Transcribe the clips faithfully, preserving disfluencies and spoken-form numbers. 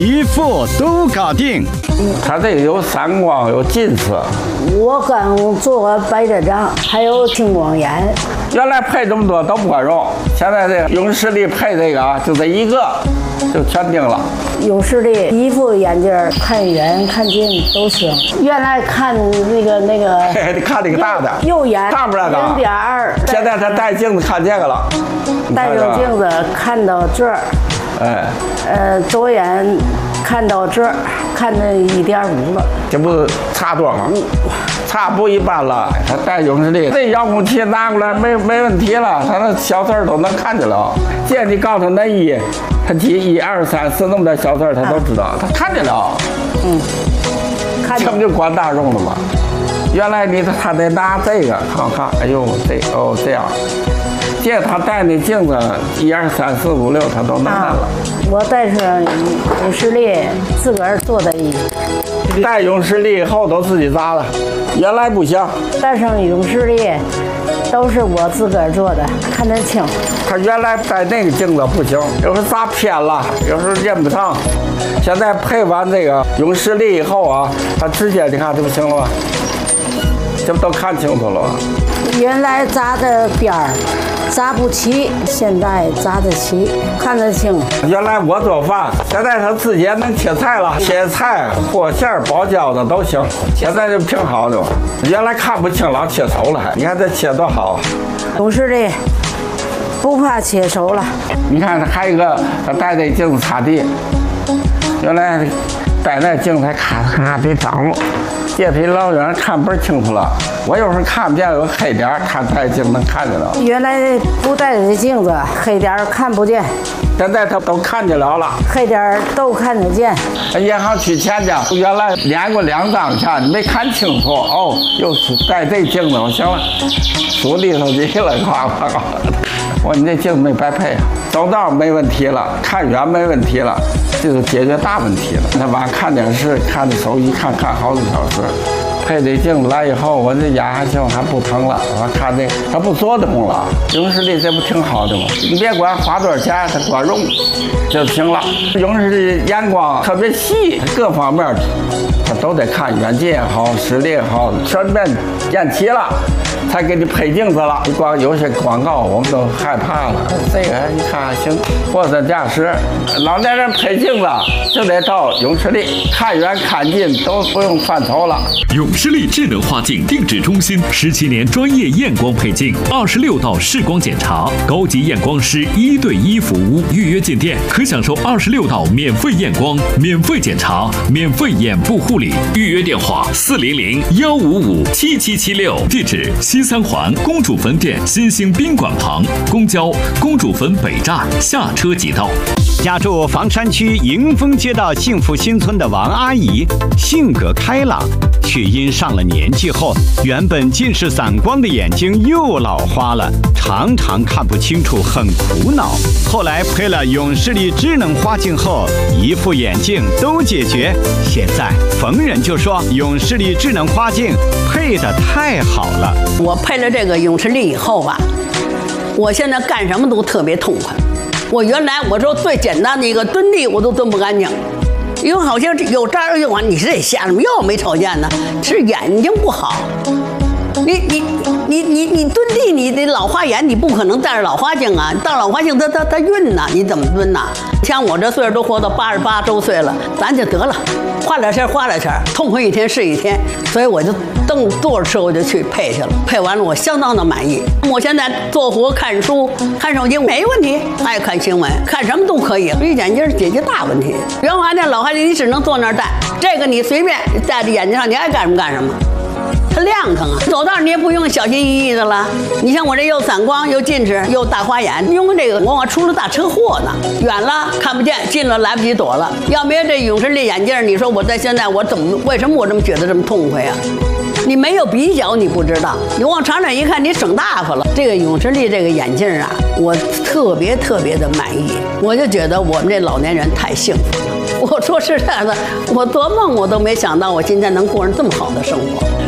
一副都搞定。 他这个有散光，有近视。 我刚做过白内障，还有青光眼。 原来配这么多都不管用，现在这个永视力配这个啊，就这一个就全定了。 永视力一副眼镜看远看近都行。原来看那个那个， 你看这个大的， 右眼看不着零点二。 现在他戴镜子看这个了， 戴上镜子看到这儿。 哎， 呃，左眼看到这儿，看到一点五了， 这不差多少？差不一般了。他戴永视力，这遥控器拿过来没没问题了，他那小字都能看见了。见你告诉他那一，他记一二三四那么点小字他都知道，他看见了。 嗯，看见。 这不就管大众了吗？原来你他得拿这个看看，哎呦这哦这样。借他戴那镜子，一二三四五六，他都能看了。 我戴上永视力，自个儿做的衣。 戴永视力以后都自己扎的，原来不行。 戴上永视力，都是我自个儿做的，看得清。 他原来戴那个镜子不行，有时候扎偏了，有时候认不上。现在配完这个永视力以后啊，他直接你看这不行了吧？这不都看清楚了吗？ 原来扎的边儿。扎不齐，现在扎得齐，看得清。 原来我做饭，现在他自己也能切菜了，切菜、和馅儿、包饺子都行。现在就挺好的，原来看不清，老切手了还。你看这切多好。 永视力不怕切手了。 你看还有一个，他戴这镜子擦地，原来戴那镜子还咔咔得长了。这比老远看倍儿清楚了，我有时候看不见有个黑点，他戴镜能看见了。 原来不戴这镜子，黑点看不见， 现在他都看见了了， 黑点都看得见。 银行取钱去，原来连过两张钱，你没看清楚，哦，又戴这镜子，我行了，数里头去了，夸夸夸。我说你这镜子没白配啊，走道没问题了，看远没问题了，这就解决大问题了。那晚上看电视，看着手机看看好几小时，配这镜子来以后，我这眼还行，还不疼了。我看这它不做动了，永视力这不挺好的吗？你别管花多少钱，它管用就行了。永视力眼光特别细，各方面它都得看，远近也好，视力也好，全面验齐了。才给你配镜子了，你光有些广告我们都害怕了。这个你看还行，货车驾驶，老年人配镜子就得到永视力，看远看近都不用犯愁了。 永视力智能化镜定制中心，十七年专业验光配镜，二十六道视光检查，高级验光师一对一服务。预约进店可享受二十六道免费验光、免费检查、免费眼部护理。预约电话：四零零幺五五七七七六，地址西三环公主坟店新兴宾馆旁，公交公主坟北站下车即到。 家住房山区迎丰街道幸福新村的王阿姨，性格开朗，却因上了年纪后，原本近视散光的眼睛又老花了，常常看不清楚，很苦恼。后来配了永视力智能花镜后，一副眼镜都解决。现在逢人就说永视力智能花镜配得太好了。 我配了这个永视力以后吧，我现在干什么都特别痛快。我原来我说最简单的一个蹲地我都蹲不干净，因为好像有这儿有完，你是得瞎了，又没瞅见呢，是眼睛不好。你你你你你蹲地，你得老花眼，你不可能戴着老花镜啊，戴老花镜它它它晕呐，你怎么蹲呐？像我这岁数都活到八十八周岁了，咱就得了，花点钱花点钱，痛快一天是一天，所以我就蹬坐着车我就去配去了，配完了我相当的满意。我现在做活看书看手机没问题，爱看新闻看什么都可以，所以眼镜解决大问题。原来那老花镜你只能坐那儿戴，这个你随便戴在眼睛上，你爱干什么干什么。它亮堂啊，走道你也不用小心翼翼的了。你像我这又散光又近视又大花眼，用这个往往出了大车祸呢。远了看不见，近了来不及躲了。要没有这永视力眼镜，你说我在现在我怎么为什么我这么觉得这么痛快啊？你没有比较你不知道，你往长远一看你省大发了。这个永视力这个眼镜啊，我特别特别的满意，我就觉得我们这老年人太幸福了。我说实在的，我做梦我都没想到我今天能过上这么好的生活。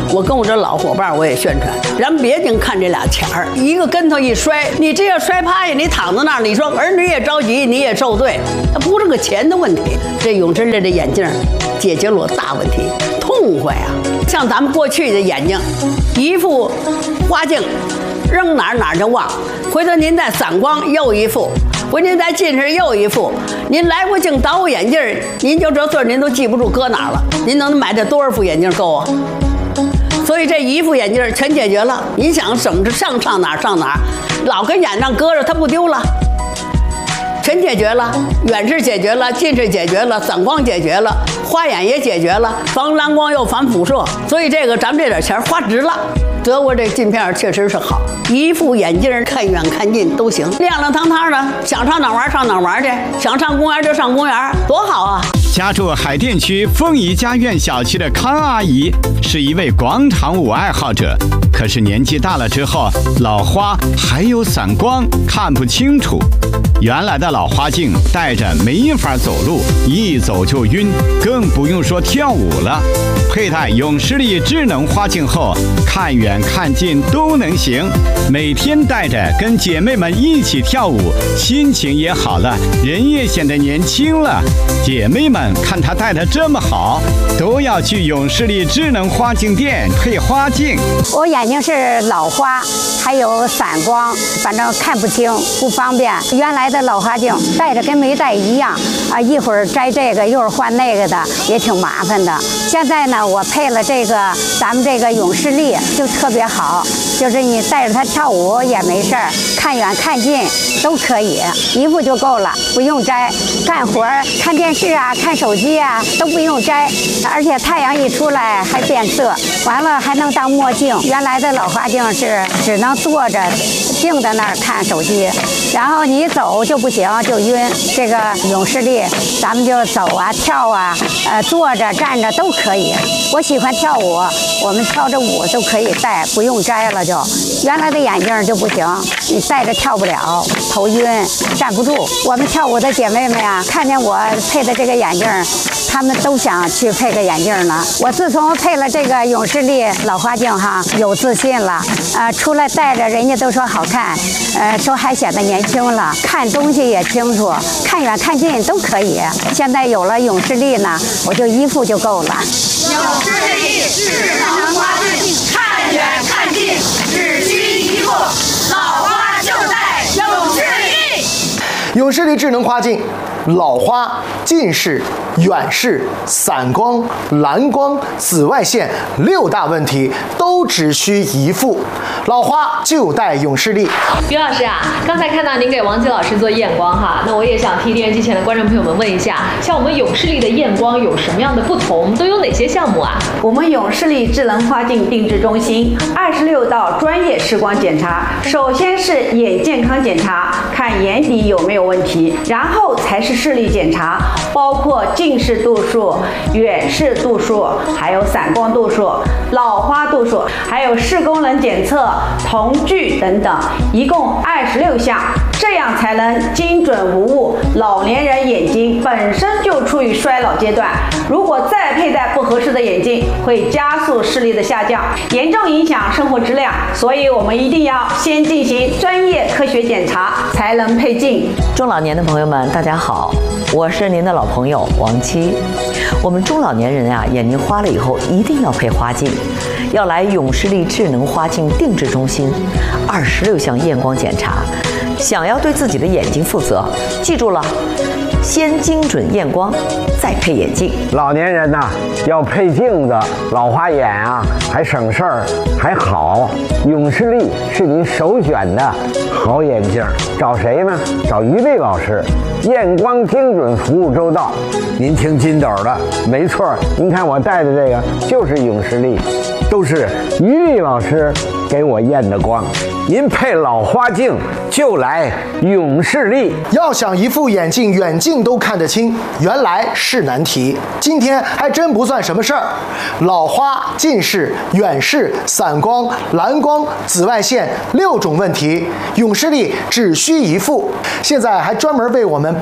我跟我这老伙伴我也宣传，咱别净看这俩钱儿，一个跟头一摔，你这要摔趴下，你躺在那儿，你说儿女也着急，你也受罪，它不是个钱的问题。这永视力的眼镜解决了我大问题，痛快啊！像咱们过去的眼睛，一副花镜，扔哪儿哪儿就忘。回头您再散光又一副，回您再近视又一副，您来回镜倒副眼镜，您就这岁您都记不住搁哪儿了。您能买这多少副眼镜够啊？所以这一副眼镜全解决了。您想省着上上哪儿上哪儿，老跟眼上搁着它不丢了。全解决了，远视解决了，近视解决了，散光解决了，花眼也解决了，防蓝光又防辐射，所以这个咱们这点钱花值了。德国这镜片确实是好，一副眼镜看远看近都行，亮亮堂堂的，想上哪玩上哪玩去，想上公园就上公园，多好啊！ 家住海淀区凤仪家苑小区的康阿姨是一位广场舞爱好者，可是年纪大了之后，老花还有散光，看不清楚。原来的老花镜戴着没法走路，一走就晕，更不用说跳舞了。佩戴永视力智能花镜后，看远看近都能行。每天戴着跟姐妹们一起跳舞，心情也好了，人也显得年轻了。姐妹们看她戴得这么好，都要去永视力智能花镜店配花镜。 我眼睛是老花，还有散光，反正看不清，不方便。原来的老花镜戴着跟没戴一样啊，一会儿摘这个，一会儿换那个的，也挺麻烦的。现在呢，我配了这个咱们这个永视力，就特别好，就是你带着它跳舞也没事儿，看远看近都可以，一副就够了，不用摘。干活看电视啊，看手机啊都不用摘，而且太阳一出来还变色，完了还能当墨镜。原来的老花镜是只能坐着静在那儿看手机，然后你走就不行，就晕。这个永视力咱们就走啊跳啊，呃坐着站着都可以。我喜欢跳舞，我们跳着舞都可以戴，不用摘了就。原来的眼镜就不行，你戴着跳不了，头晕站不住。我们跳舞的姐妹们呀，看见我配的这个眼镜，她们都想去配个眼镜呢。我自从配了这个永视力老花镜哈，有自信了，呃，出来戴着人家都说好看，呃，说还显得年轻了，看东西也清楚，看远看近都可以。现在有了永视力呢，我就一副就够了。 永视力智能花镜，看远看近只需一副，老花就戴永视力。 永视力智能花镜，老花、近视、远视、散光、蓝光、紫外线六大问题都只需一副，老花就戴永视力。 于老师啊，刚才看到您给王琦老师做验光哈，那我也想替电视机前的观众朋友们问一下，像我们永视力的验光有什么样的不同，都有哪些项目啊？ 我们永视力智能花镜定制中心二十六道专业视光检查，首先是眼健康检查，看眼底有没有问题，然后才是视力检查，包括近视度数、远视度数，还有散光度数、老花度数，还有视功能检测、瞳距等等，一共二十六项，这样才能精准无误。老年人眼睛本身就处于衰老阶段，如果再佩戴不合适的眼镜，会加速视力的下降，严重影响生活质量。所以我们一定要先进行专业科学检查，才能配镜。 中老年的朋友们，大家好，我是您的老朋友王琦。我们中老年人啊，眼睛花了以后一定要配花镜，要来永视力智能花镜定制中心，二十六项验光检查。想要对自己的眼睛负责，记住了，先精准验光，再配眼镜。 老年人呐、啊，要配镜子，老花眼啊，还省事儿，还好。永视力是您首选的好眼镜，找谁呢？找于丽老师，验光精准，服务周到。您听金斗的，没错，您看我戴的这个就是永视力，都是于丽老师给我验的光。您配老花镜就来永视力。 要想一副眼镜远近都看得清，原来是难题。今天还真不算什么事儿。老花、近视、远视、散光、蓝光、紫外线六种问题，永视力只需一副。现在还专门为我们